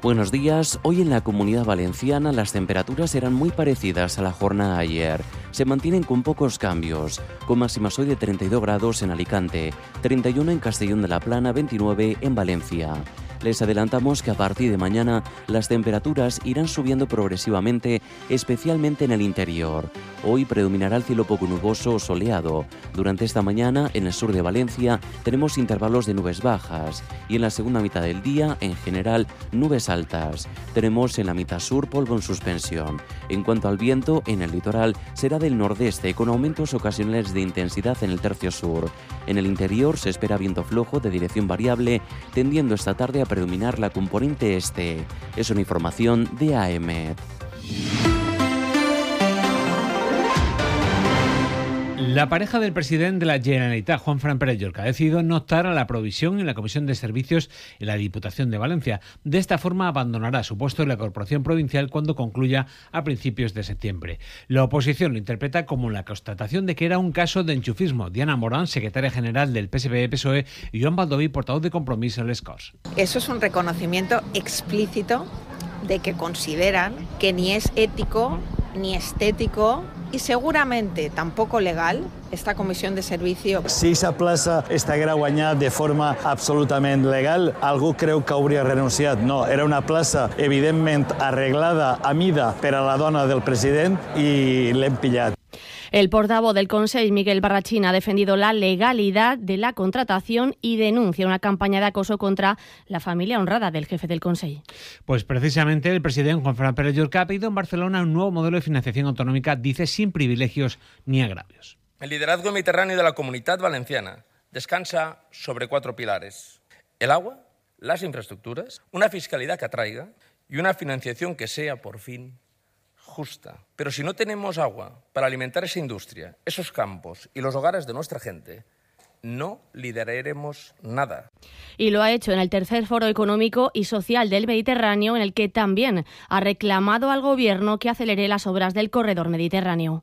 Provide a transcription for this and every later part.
Buenos días. Hoy en la Comunidad Valenciana las temperaturas serán muy parecidas a la jornada de ayer. Se mantienen con pocos cambios, con máximas hoy de 32 grados en Alicante, 31 en Castellón de la Plana, 29 en Valencia. Les adelantamos que a partir de mañana las temperaturas irán subiendo progresivamente, especialmente en el interior. Hoy predominará el cielo poco nuboso o soleado. Durante esta mañana, en el sur de Valencia, tenemos intervalos de nubes bajas y en la segunda mitad del día, en general, nubes altas. Tenemos en la mitad sur polvo en suspensión. En cuanto al viento, en el litoral será del nordeste, con aumentos ocasionales de intensidad en el tercio sur. En el interior se espera viento flojo de dirección variable, tendiendo esta tarde a predominar la componente este. Es una información de AEMET. La pareja del presidente de la Generalitat, Juanfran Pérez Llorca, ha decidido no optar a la provisión en la Comisión de Servicios en la Diputación de Valencia. De esta forma abandonará su puesto en la Corporación Provincial cuando concluya a principios de septiembre. La oposición lo interpreta como la constatación de que era un caso de enchufismo. Diana Morán, secretaria general del PSPE-PSOE, y Joan Baldoví, portavoz de Compromís en les Corts. Eso es un reconocimiento explícito de que consideran que ni es ético ni estético i seguramente tampoc legal esta comissió de servicio. Si aquesta plaça estiguera guanyada de forma absolutament legal, algú creu que hauria renunciat. No, era una plaça evidentment arreglada a mida per a la dona del president i l'hem pillat. El portavoz del Consell, Miguel Barrachín, ha defendido la legalidad de la contratación y denuncia una campaña de acoso contra la familia honrada del jefe del Consell. Pues precisamente el presidente Juanfran Pérez Llorca ha pedido en Barcelona un nuevo modelo de financiación autonómica, dice, sin privilegios ni agravios. El liderazgo mediterráneo de la Comunidad Valenciana descansa sobre 4 pilares: el agua, las infraestructuras, una fiscalidad que atraiga y una financiación que sea, por fin, justa. Pero si no tenemos agua para alimentar esa industria, esos campos y los hogares de nuestra gente, no lideraremos nada. Y lo ha hecho en el tercer Foro Económico y Social del Mediterráneo, en el que también ha reclamado al Gobierno que acelere las obras del corredor mediterráneo.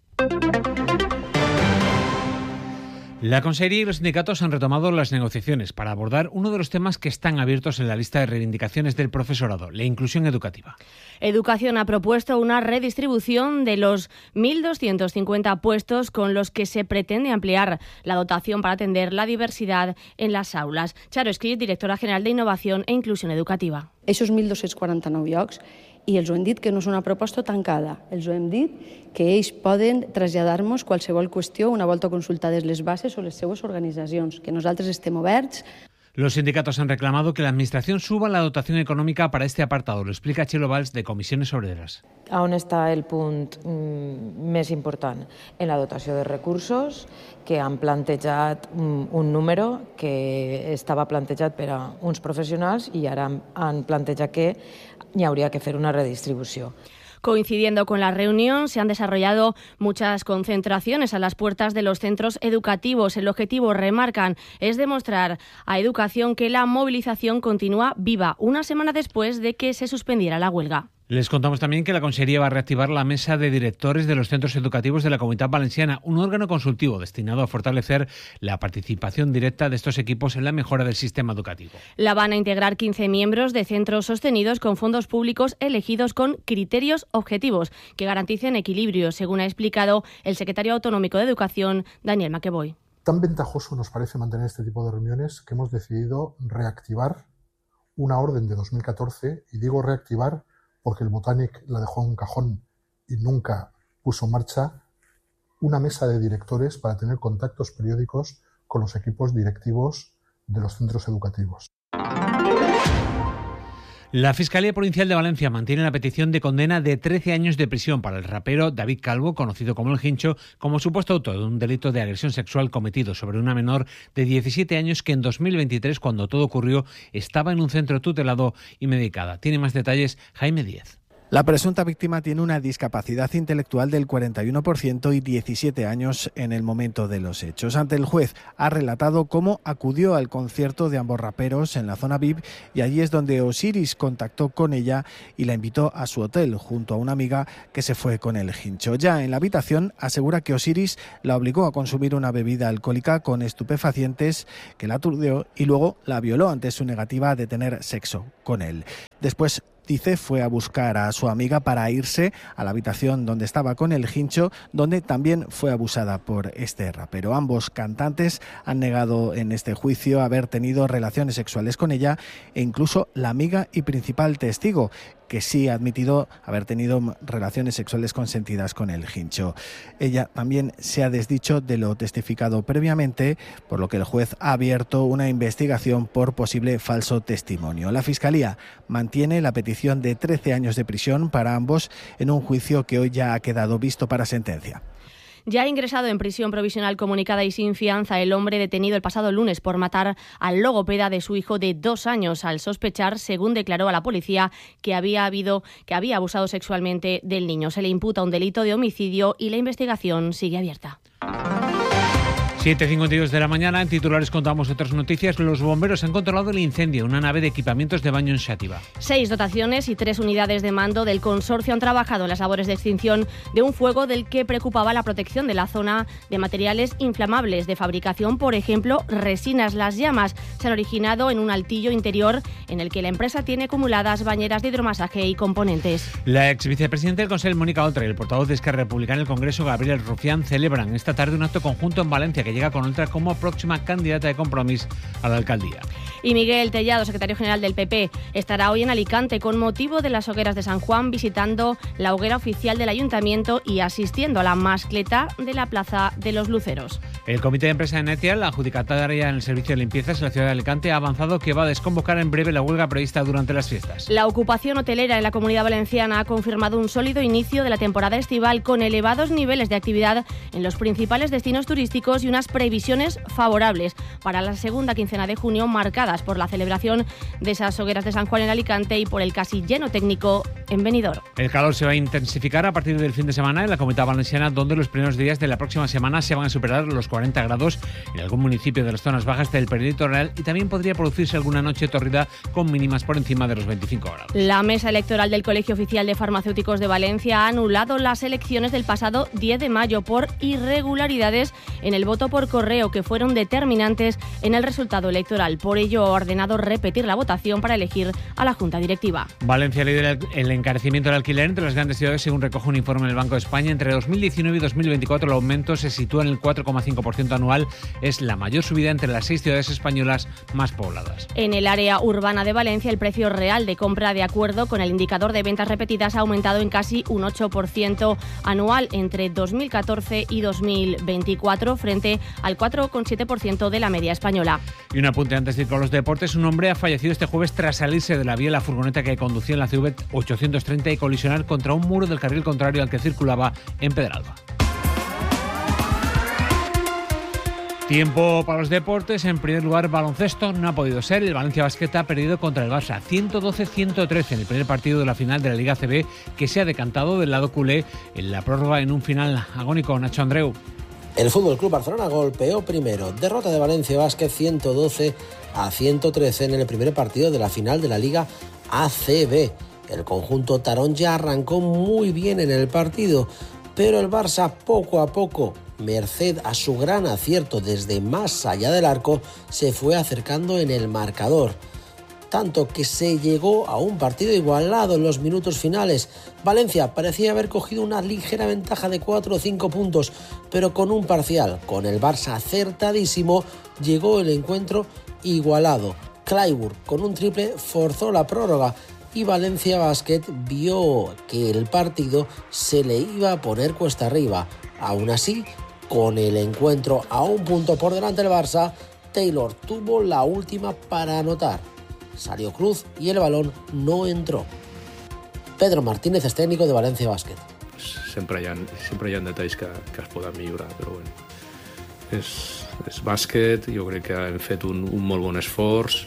La Consellería y los sindicatos han retomado las negociaciones para abordar uno de los temas que están abiertos en la lista de reivindicaciones del profesorado, la inclusión educativa. Educación ha propuesto una redistribución de los 1.250 puestos con los que se pretende ampliar la dotación para atender la diversidad en las aulas. Charo Escrit, directora general de Innovación e Inclusión Educativa. Esos 1.249 llocs, i els ho hem dit que no és una proposta tancada. Els ho hem dit que ells poden traslladar-nos qualsevol qüestió una volta consultades les bases o les seues organitzacions, que nosaltres estem oberts. Los sindicatos han reclamado que la Administración suba la dotación económica para este apartado. Lo explica Txelo Valls, de Comissiones Obreres. On està el punt més important? En la dotació de recursos, que han plantejat un número que estava plantejat per a uns professionals i ara han plantejat que hi hauria que fer una redistribució. Coincidiendo con la reunión, se han desarrollado muchas concentraciones a las puertas de los centros educativos. El objetivo, remarcan, es demostrar a Educación que la movilización continúa viva, una semana después de que se suspendiera la huelga. Les contamos también que la Consellería va a reactivar la mesa de directores de los centros educativos de la Comunitat Valenciana, un órgano consultivo destinado a fortalecer la participación directa de estos equipos en la mejora del sistema educativo. La van a integrar 15 miembros de centros sostenidos con fondos públicos elegidos con criterios objetivos que garanticen equilibrio, según ha explicado el secretario autonómico de Educación, Daniel Maqueboy. Tan ventajoso nos parece mantener este tipo de reuniones que hemos decidido reactivar una orden de 2014, y digo reactivar porque el Botánic la dejó en un cajón y nunca puso en marcha, una mesa de directores para tener contactos periódicos con los equipos directivos de los centros educativos. La Fiscalía Provincial de Valencia mantiene la petición de condena de 13 años de prisión para el rapero David Calvo, conocido como El Hincho, como supuesto autor de un delito de agresión sexual cometido sobre una menor de 17 años que en 2023, cuando todo ocurrió, estaba en un centro tutelado y medicada. Tiene más detalles Jaime Díez. La presunta víctima tiene una discapacidad intelectual del 41% y 17 años en el momento de los hechos. Ante el juez ha relatado cómo acudió al concierto de ambos raperos en la zona VIP y allí es donde Osiris contactó con ella y la invitó a su hotel junto a una amiga que se fue con El Hincho. Ya en la habitación asegura que Osiris la obligó a consumir una bebida alcohólica con estupefacientes, que la aturdió y luego la violó ante su negativa de tener sexo con él. Después, dice, fue a buscar a su amiga para irse a la habitación donde estaba con el Hincho, donde también fue abusada por este rapero. Ambos cantantes han negado en este juicio haber tenido relaciones sexuales con ella, e incluso la amiga y principal testigo, que sí ha admitido haber tenido relaciones sexuales consentidas con el Hincho. Ella también se ha desdicho de lo testificado previamente, por lo que el juez ha abierto una investigación por posible falso testimonio. La Fiscalía mantiene la petición de 13 años de prisión para ambos en un juicio que hoy ya ha quedado visto para sentencia. Ya ha ingresado en prisión provisional comunicada y sin fianza el hombre detenido el pasado lunes por matar al logopeda de su hijo de 2 años, al sospechar, según declaró a la policía, que había abusado sexualmente del niño. Se le imputa un delito de homicidio y la investigación sigue abierta. 7:52 de la mañana, en titulares contamos otras noticias. Los bomberos han controlado el incendio en una nave de equipamientos de baño en Xàtiva. 6 dotaciones y 3 unidades de mando del consorcio han trabajado en las labores de extinción de un fuego del que preocupaba la protección de la zona de materiales inflamables de fabricación, por ejemplo, resinas. Las llamas se han originado en un altillo interior en el que la empresa tiene acumuladas bañeras de hidromasaje y componentes. La ex vicepresidenta del Consell, Mónica Oltra, y el portavoz de Esquerra Republicana en el Congreso, Gabriel Rufián, celebran esta tarde un acto conjunto en Valencia que llega con Oltra como próxima candidata de Compromís a la alcaldía. Y Miguel Tellado, secretario general del PP, estará hoy en Alicante con motivo de las hogueras de San Juan, visitando la hoguera oficial del Ayuntamiento y asistiendo a la mascleta de la Plaza de los Luceros. El Comité de Empresa de Netial, la adjudicataria en el servicio de limpiezas en la ciudad de Alicante, ha avanzado que va a desconvocar en breve la huelga prevista durante las fiestas. La ocupación hotelera en la Comunidad Valenciana ha confirmado un sólido inicio de la temporada estival con elevados niveles de actividad en los principales destinos turísticos y unas previsiones favorables para la segunda quincena de junio, marcadas por la celebración de esas hogueras de San Juan en Alicante y por el casi lleno técnico en Benidorm. El calor se va a intensificar a partir del fin de semana en la Comunidad Valenciana, donde los primeros días de la próxima semana se van a superar los 40 grados en algún municipio de las zonas bajas del peritoral, y también podría producirse alguna noche tórrida con mínimas por encima de los 25 grados. La mesa electoral del Colegio Oficial de Farmacéuticos de Valencia ha anulado las elecciones del pasado 10 de mayo por irregularidades en el voto por correo que fueron determinantes en el resultado electoral. Por ello ha ordenado repetir la votación para elegir a la Junta Directiva. Valencia lidera el encarecimiento del alquiler entre las grandes ciudades, según recoge un informe del Banco de España. Entre 2019 y 2024 el aumento se sitúa en el 4,5% anual. Es la mayor subida entre las 6 ciudades españolas más pobladas. En el área urbana de Valencia, el precio real de compra, de acuerdo con el indicador de ventas repetidas, ha aumentado en casi un 8% anual entre 2014 y 2024, frente al 4,7% de la media española. Y un apunte antes de ir con los deportes. Un hombre ha fallecido este jueves tras salirse de la vía la furgoneta que conducía en la CV 830 y colisionar contra un muro del carril contrario al que circulaba en Pedralba. Tiempo para los deportes. En primer lugar, baloncesto. No ha podido ser. El Valencia Basket ha perdido contra el Barça 112-113 en el primer partido de la final de la Liga ACB, que se ha decantado del lado culé en la prórroga en un final agónico. Nacho Andreu. El Fútbol Club Barcelona golpeó primero. Derrota de Valencia Basket 112-113 en el primer partido de la final de la Liga ACB. El conjunto taronja arrancó muy bien en el partido, pero el Barça poco a poco, merced a su gran acierto desde más allá del arco, se fue acercando en el marcador. Tanto que se llegó a un partido igualado en los minutos finales. Valencia parecía haber cogido una ligera ventaja de 4 o 5 puntos, pero con un parcial, con el Barça acertadísimo, llegó el encuentro igualado. Clyburn, con un triple, forzó la prórroga y Valencia Basket vio que el partido se le iba a poner cuesta arriba. Aún así, con el encuentro a un punto por delante del Barça, Taylor tuvo la última para anotar. Salió cruz y el balón no entró. Pedro Martínez és técnico de Valencia Basket. Sempre hi ha detalls que es poden millorar, però bueno, és bàsquet. Jo crec que hem fet un molt bon esforç.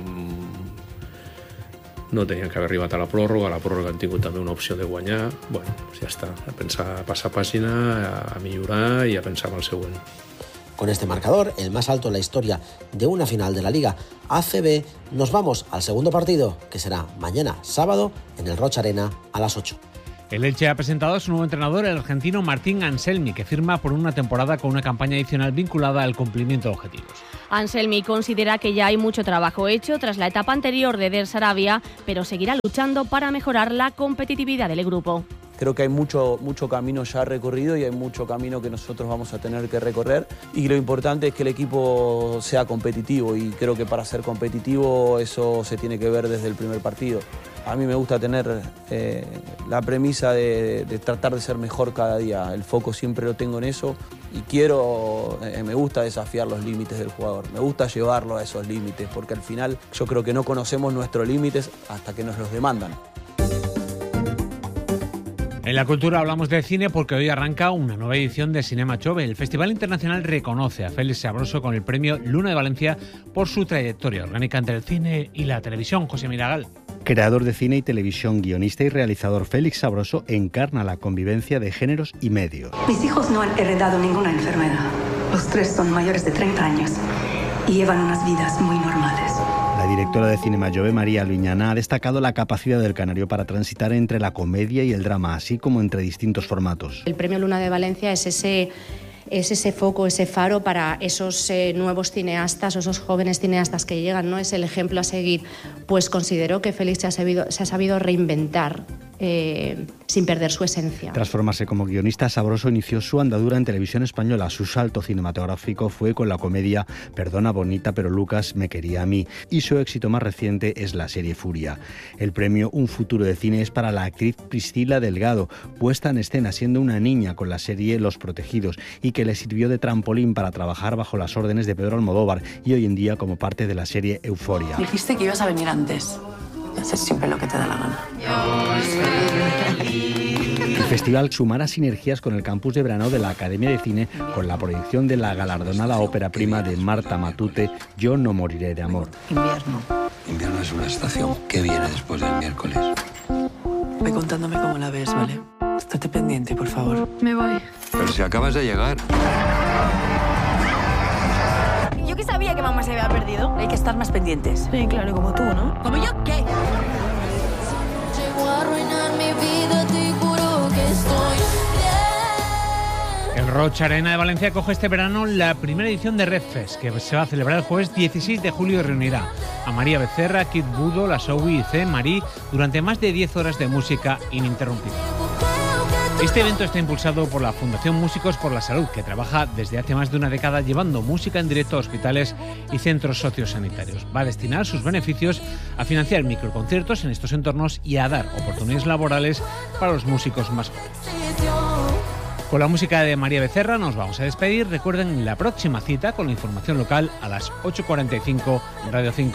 No tenien que haver arribat a la pròrroga han tingut també una opció de guanyar. Bueno, ja està, a passar pàgina, a millorar i a pensar en el següent. Con este marcador, el más alto en la historia de una final de la Liga ACB, nos vamos al segundo partido, que será mañana sábado en el Roig Arena a las 8. El Elche ha presentado a su nuevo entrenador, el argentino Martín Anselmi, que firma por una temporada con una campaña adicional vinculada al cumplimiento de objetivos. Anselmi considera que ya hay mucho trabajo hecho tras la etapa anterior de Der Sarabia, pero seguirá luchando para mejorar la competitividad del grupo. Creo que hay mucho camino ya recorrido y hay mucho camino que nosotros vamos a tener que recorrer, y lo importante es que el equipo sea competitivo, y creo que para ser competitivo eso se tiene que ver desde el primer partido. A mí me gusta tener la premisa de tratar de ser mejor cada día. El foco siempre lo tengo en eso y me gusta desafiar los límites del jugador. Me gusta llevarlo a esos límites, porque al final yo creo que no conocemos nuestros límites hasta que nos los demandan. En la cultura hablamos de cine porque hoy arranca una nueva edición de Cinema Jove. El Festival Internacional reconoce a Félix Sabroso con el premio Luna de Valencia por su trayectoria orgánica entre el cine y la televisión. José Miragal. Creador de cine y televisión, guionista y realizador, Félix Sabroso encarna la convivencia de géneros y medios. Mis hijos no han heredado ninguna enfermedad. Los tres son mayores de 30 años y llevan unas vidas muy normales. La directora de Cinema Jove, María Luñana, ha destacado la capacidad del canario para transitar entre la comedia y el drama, así como entre distintos formatos. El premio Luna de Valencia es ese foco, ese faro para esos nuevos cineastas o esos jóvenes cineastas que llegan, ¿no? Es el ejemplo a seguir. Pues considero que Félix se ha sabido reinventar sin perder su esencia. Tras formarse como guionista, Sabroso inició su andadura en televisión española. Su salto cinematográfico fue con la comedia Perdona bonita, pero Lucas me quería a mí, y su éxito más reciente es la serie Furia. El premio Un futuro de cine es para la actriz Priscila Delgado, puesta en escena siendo una niña con la serie Los protegidos, y que le sirvió de trampolín para trabajar bajo las órdenes de Pedro Almodóvar y hoy en día como parte de la serie Euforia. Dijiste que ibas a venir antes. Haces siempre lo que te da la gana. El festival sumará sinergias con el campus de verano de la Academia de Cine con la proyección de la galardonada ópera prima de Marta Matute, Yo no moriré de amor. Invierno. Invierno es una estación que viene después del miércoles. Ve contándome cómo la ves, ¿vale? Estate pendiente, por favor. Me voy. Pero si acabas de llegar. Yo que sabía que mamá se había perdido. Hay que estar más pendientes. Sí, claro, como tú, ¿no? ¿Como yo qué? Llegó a arruinar mi vida, te juro que estoy bien. El Rocha Arena de Valencia coge este verano la primera edición de Red Fest, que se va a celebrar el jueves 16 de julio y reunirá a María Becerra, Kid Budo, La Soui y C. Marí durante más de 10 horas de música ininterrumpida. Este evento está impulsado por la Fundación Músicos por la Salud, que trabaja desde hace más de una década llevando música en directo a hospitales y centros sociosanitarios. Va a destinar sus beneficios a financiar microconciertos en estos entornos y a dar oportunidades laborales para los músicos más jóvenes. Con la música de María Becerra nos vamos a despedir. Recuerden la próxima cita con la información local a las 8:45 en Radio 5.